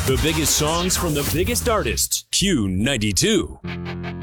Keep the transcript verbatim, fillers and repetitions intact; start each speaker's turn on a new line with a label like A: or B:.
A: The biggest songs from the biggest artists. Q ninety-two.